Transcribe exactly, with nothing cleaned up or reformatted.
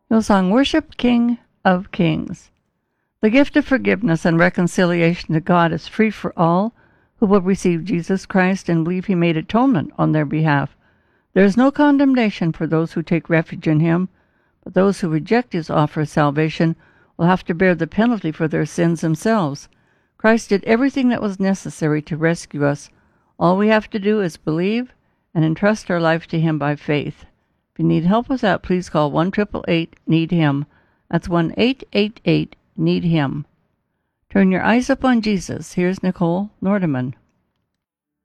Hillsong Worship, King of Kings. The gift of forgiveness and reconciliation to God is free for all who will receive Jesus Christ and believe he made atonement on their behalf. There is no condemnation for those who take refuge in him, but those who reject his offer of salvation will have to bear the penalty for their sins themselves. Christ did everything that was necessary to rescue us. All we have to do is believe and entrust our life to him by faith. If you need help with that, please call one eight eight eight, need him. That's one eight eight eight, need him. Turn your eyes upon Jesus. Here's Nicole Nordeman.